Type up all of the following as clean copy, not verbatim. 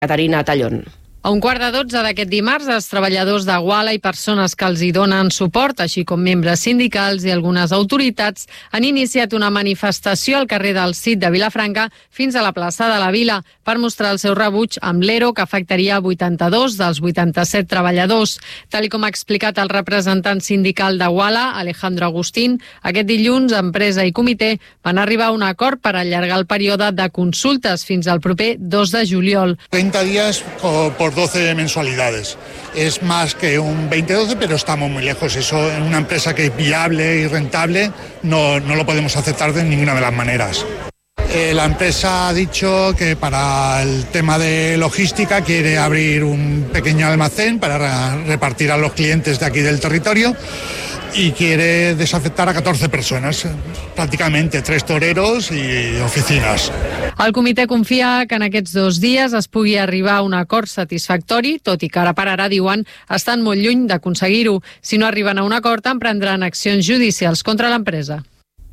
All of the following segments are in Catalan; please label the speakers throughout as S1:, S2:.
S1: Caterina Tallón.
S2: A 11:45 d'aquest dimarts, els treballadors de Guala i persones que els hi donen suport, així com membres sindicals i algunes autoritats, han iniciat una manifestació al carrer del Cid de Vilafranca fins a la plaça de la Vila per mostrar el seu rebuig amb l'ERO que afectaria 82 dels 87 treballadors. Tal com ha explicat el representant sindical de Guala, Alejandro Agustín, aquest dilluns empresa i comitè van arribar a un acord per allargar el període de consultes fins al proper 2 de juliol.
S3: 30 días por 12 mensualidades. Es más que un 20-12, pero estamos muy lejos. Eso en una empresa que es viable y rentable no lo podemos aceptar de ninguna de las maneras. La empresa ha dicho que para el tema de logística quiere abrir un pequeño almacén para repartir a los clientes de aquí del territorio y quiere desafectar a 14 personas, prácticamente 3 toreros y oficinas.
S2: El comitè confia que en aquests 2 dies es pugui arribar a un acord satisfactori, tot i que ara per ara, diuen, estan molt lluny d'aconseguir-ho. Si no arriben a un acord, emprendran accions judicials contra l'empresa.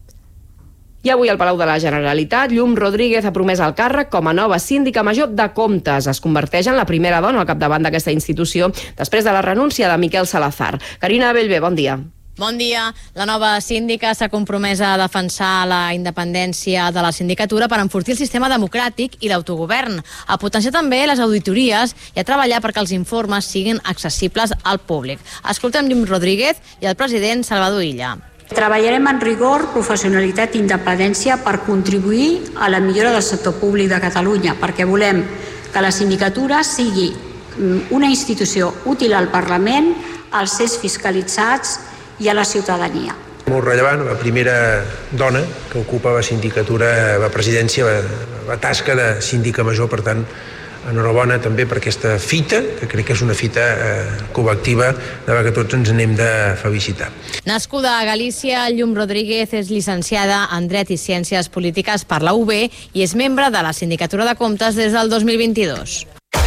S1: I avui al Palau de la Generalitat, Llum Rodríguez ha promès el càrrec com a nova síndica major de Comptes. Es converteix en la primera dona al capdavant d'aquesta institució després de la renúncia de Miquel Salazar. Carina Bellver, bon dia.
S4: Bon dia. La nova síndica s'ha compromès a defensar la independència de la sindicatura per enfortir el sistema democràtic i l'autogovern, a potenciar també les auditories i a treballar perquè els informes siguin accessibles al públic. Escoltem Llum Rodríguez i el president Salvador Illa.
S5: Treballarem en rigor, professionalitat i independència per contribuir a la millora del sector públic de Catalunya, perquè volem que la sindicatura sigui una institució útil al Parlament, als cens fiscalitzats i a la ciutadania.
S6: Molt rellevant, la primera dona que ocupa la sindicatura, la presidència, la tasca de síndica major, per tant, enhorabona també per aquesta fita, que crec que és una fita col·lectiva de la que tots ens n'hem de felicitar.
S4: Nascuda a Galícia, Llum Rodríguez és llicenciada en Dret i Ciències Polítiques per la UB i és membre de la Sindicatura de Comptes des del 2022.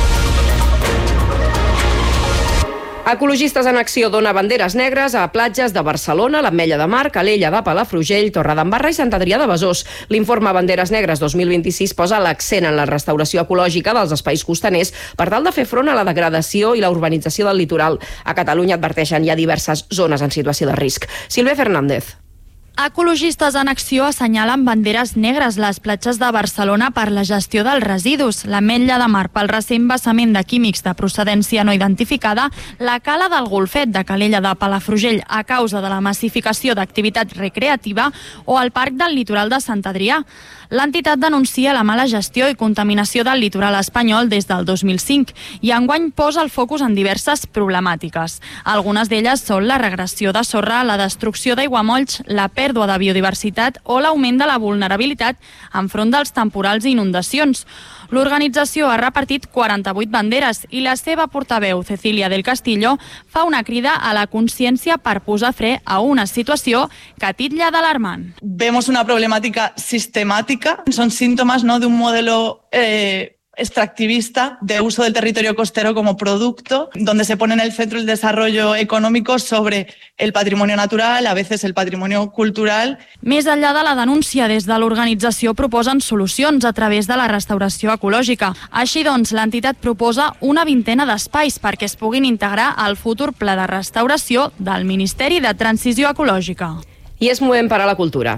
S1: Ecologistes en Acció dona banderes negres a platges de Barcelona, l'Ametlla de Mar, Calella de Palafrugell, Torredembarra i Sant Adrià de Besòs. L'informe Banderes Negres 2026 posa l'accent en la restauració ecològica dels espais costaners per tal de fer front a la degradació i la urbanització del litoral. A Catalunya adverteixen hi ha diverses zones en situació de risc. Sílvia Fernández.
S7: Ecologistes en Acció assenyalen banderes negres les platges de Barcelona per la gestió dels residus, l'Ametlla de Mar pel recent vessament de químics de procedència no identificada, la Cala del Golfet de Calella de Palafrugell a causa de la massificació d'activitat recreativa o el Parc del Litoral de Sant Adrià. L'entitat denuncia la mala gestió i contaminació del litoral espanyol des del 2005 i enguany posa el focus en diverses problemàtiques. Algunes d'elles són la regressió de sorra, la destrucció d'aiguamolls, la pèrdua de biodiversitat o l'augment de la vulnerabilitat enfront dels temporals i inundacions. L'organització ha repartit 48 banderes i la seva portaveu, Cecilia del Castillo, fa una crida a la consciència per posar fre a una situació que titlla d'alarmant.
S8: Vemos una problemática sistemática, son síntomas, ¿no?, de un modelo extractivista de uso del territorio costero como producto, donde se pone en el centro el desarrollo económico sobre el patrimonio natural, a veces el patrimonio cultural.
S7: Més enllà de la denúncia, des de l'organització proposen solucions a través de la restauració ecològica. Així doncs, l'entitat proposa una vintena d'espais perquè es puguin integrar al futur pla de restauració del Ministeri de Transició Ecològica.
S1: I és moment per a la cultura.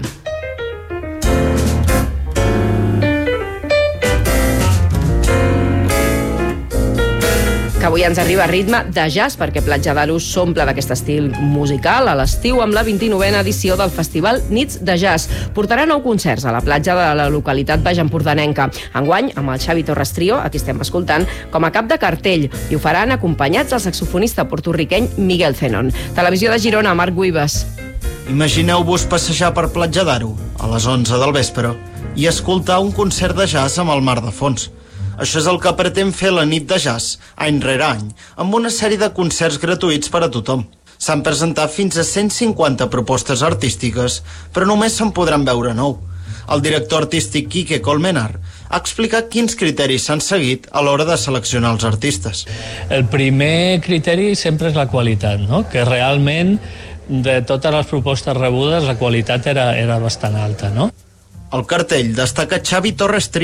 S1: Que avui ens arriba a ritme de jazz perquè Platja d'Aro s'omple d'aquest estil musical a l'estiu amb la 29a edició del Festival Nits de Jazz. Portarà 9 concerts a la platja de la localitat baixempordanenca. Enguany, amb el Xavi Torres Trio, aquí estem escoltant, com a cap de cartell, i ho faran acompanyats del saxofonista porto-riqueny Miguel Zenon. Televisió de Girona, Marc Guibes.
S9: Imagineu-vos passejar per Platja d'Aro a les 11 del vespre i escoltar un concert de jazz amb el mar de fons. Això és el que pretén fer la nit de jazz, any rere any, amb una sèrie de concerts gratuïts per a tothom. S'han presentat fins a 150 propostes artístiques, però només se'n podran veure 9. El director artístic Quique Colmenar ha explicat quins criteris s'han seguit a l'hora de seleccionar els artistes.
S10: El primer criteri sempre és la qualitat, no? Que realment de totes les propostes rebudes la qualitat era bastant alta, no?
S9: Al cartell destaca Xavi Torres Trio,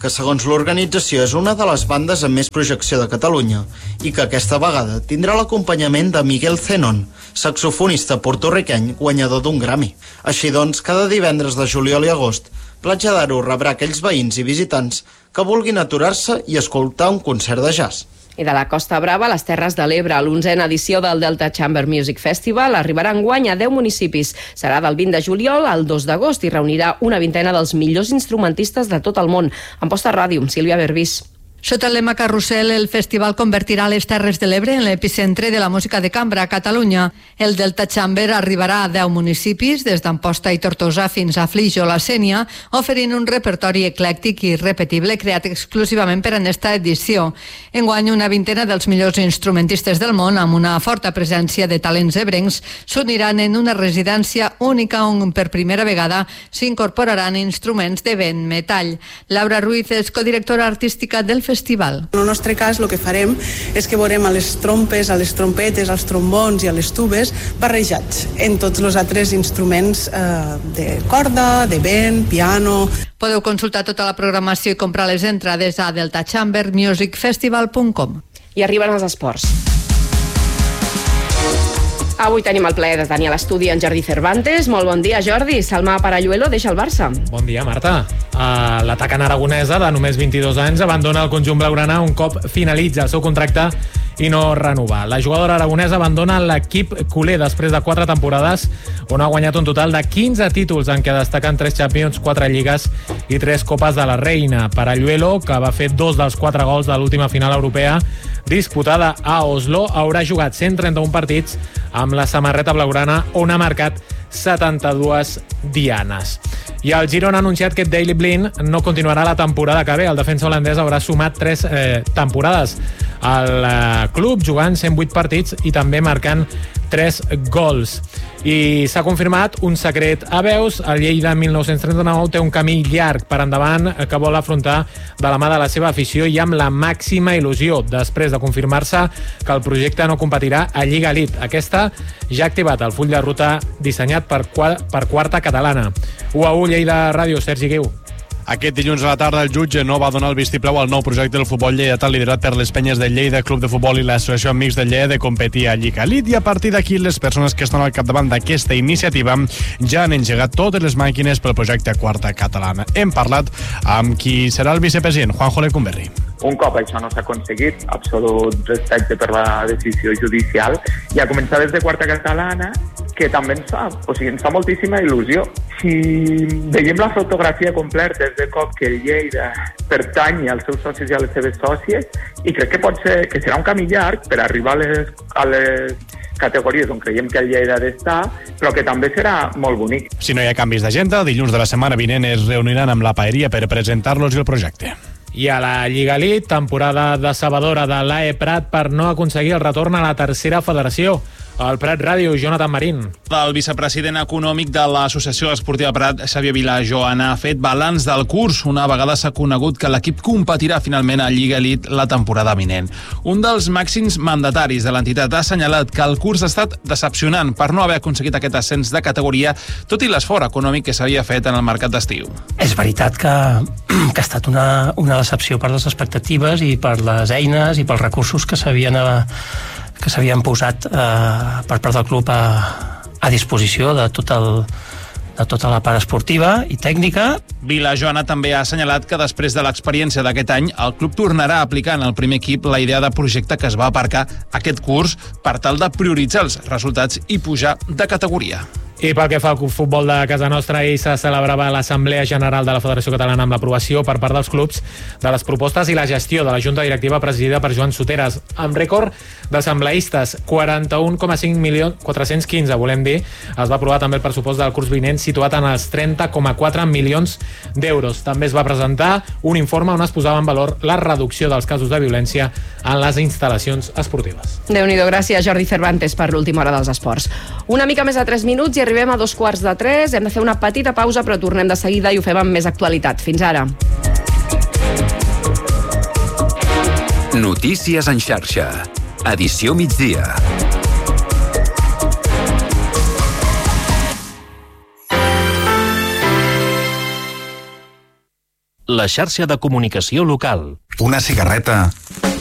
S9: que segons l'organització és una de les bandes amb més projecció de Catalunya i que aquesta vegada tindrà l'acompanyament de Miguel Zenón, saxofonista porto-riqueny guanyador d'un Grammy. Així doncs, cada divendres de juliol i agost, Platja d'Aro rebrà aquells veïns i visitants que vulguin aturar-se i escoltar un concert de jazz.
S1: I de la Costa Brava, les Terres de l'Ebre, l'11a edició del Delta Chamber Music Festival arribarà enguany a 10 municipis. Serà del 20 de juliol al 2 d'agost i reunirà una vintena dels millors instrumentistes de tot el món. Amposta Ràdio, Sílvia Berbís.
S11: Sota el lema Carrusel, el festival convertirà les Terres de l'Ebre en l'epicentre de la música de cambra a Catalunya. El Delta Chamber arribarà a 10 municipis, des d'Amposta i Tortosa fins a Flix o la Sénia, oferint un repertori eclèctic i repetible creat exclusivament per a aquesta edició. Enguany, una vintena dels millors instrumentistes del món, amb una forta presència de talents ebrencs, s'uniran en una residència única on per primera vegada s'incorporaran instruments de vent metall. Laura Ruiz és codirectora artística del festival.
S12: En el nostre cas, el que farem és que veurem a les trompes, a les trompetes, als trombons i a les tubes barrejats en tots els altres instruments de corda, de vent, piano.
S11: Podeu consultar tota la programació i comprar les entrades a deltachambermusicfestival.com.
S1: I arriben els esports. Avui tenim el plaer de tenir a l'estudi en Jordi Cervantes. Molt bon dia, Jordi. Salma Paralluelo deixa el Barça.
S13: Bon dia, Marta. L'atacant aragonesa de només 22 anys abandona el conjunt blaugrana un cop finalitza el seu contracte i no renovar. La jugadora aragonesa abandona l'equip culer després de 4 temporades on ha guanyat un total de 15 títols en què destaquen 3 Champions, 4 Lligues i 3 Copes de la Reina. Paralluelo, que va fer 2 dels 4 gols de l'última final europea disputada a Oslo, haurà jugat 131 partits amb la samarreta blaugrana on ha marcat 72 dianes. I el Girona ha anunciat que Daley Blind no continuarà la temporada que ve. El defensa holandès haurà sumat 3 temporades al club, jugant 108 partits i també marcant 3 gols. I s'ha confirmat un secret a veus. El Lleida 1939 té un camí llarg per endavant que vol afrontar de la mà de la seva afició i amb la màxima il·lusió, després de confirmar-se que el projecte no competirà a Lliga Elite. Aquesta ja ha activat el full de ruta dissenyat per Quarta Catalana. 1-1 Lleida Ràdio, Sergi Guiu.
S14: Aquest dilluns a la tarda el jutge no va donar el vistiplau al nou projecte del futbol lleidatà liderat per les penyes del Lleida Club de Futbol i l'Associació Amics del Lleida de competir a Lliga Elite, i a partir d'aquí les persones que estan al capdavant d'aquesta iniciativa ja han engegat totes les màquines pel projecte Quarta Catalana. Hem parlat amb qui serà el vicepresident, Juanjo Lecumberri.
S15: Un cop això no s'ha aconseguit, absolut respecte per la decisió judicial, i a començar des de Quarta Catalana, que també ens fa moltíssima il·lusió. Si veiem la fotografia completa és de cop que el Lleida pertany als seus socis i a les seves sòcies, i crec que pot ser que serà un camí llarg per arribar a les categories on creiem que el Lleida ha d'estar, però que també serà molt bonic.
S14: Si no hi ha canvis d'agenda, dilluns de la setmana vinent es reuniran amb la paeria per presentar-los el projecte.
S13: I a la Lliga Elite, temporada decebedora de l'AE Prat per no aconseguir el retorn a la tercera federació. Al Prat Ràdio, Jonathan Marín.
S16: El vicepresident econòmic de l'Associació Esportiva Prat, Xavier Vilajoana, ha fet balanç del curs. Una vegada s'ha conegut que l'equip competirà finalment a Lliga Elite la temporada vinent. Un dels màxims mandataris de l'entitat ha assenyalat que el curs ha estat decepcionant per no haver aconseguit aquest ascens de categoria, tot i l'esforç econòmic que s'havia fet en el mercat d'estiu.
S17: És veritat que ha estat una decepció per les expectatives i per les eines i pels recursos que s'havien posat per part del club a disposició de tota la part esportiva i tècnica.
S16: Vilajoana també ha assenyalat que després de l'experiència d'aquest any, el club tornarà a aplicar en el primer equip la idea de projecte que es va aparcar aquest curs per tal de prioritzar els resultats i pujar de categoria.
S13: I pel que fa al futbol de casa nostra, ahir se celebrava l'Assemblea General de la Federació Catalana amb l'aprovació per part dels clubs de les propostes i la gestió de la Junta Directiva presidida per Joan Soteres, amb rècord d'assembleistes, 41,415, volem dir. Es va aprovar també el pressupost del curs vinent, situat en els 30,4 milions d'euros. També es va presentar un informe on es posava en valor la reducció dels casos de violència en les instal·lacions esportives.
S1: Déu-n'hi-do, gràcies Jordi Cervantes per l'última hora dels esports. Una mica més de 3 minuts i arribem a 2:45. Hem de fer una petita pausa, però tornem de seguida i ho fem amb més actualitat. Fins ara.
S18: Notícies en xarxa. Edició migdia.
S19: la xarxa de comunicació local.
S20: Una cigarreta